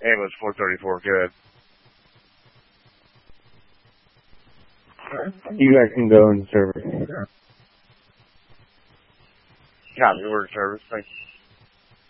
Ambulance 434, good. You guys can go into service. Copy, order service, thank you.